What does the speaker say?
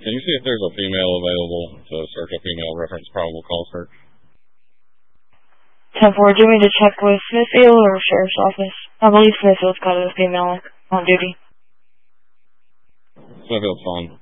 Can you see if there's a female available to search a female reference probable cause search? 10-4, do you want me to check with Smithfield or Sheriff's Office? I believe Smithfield's got a female on duty. Smithfield's fine.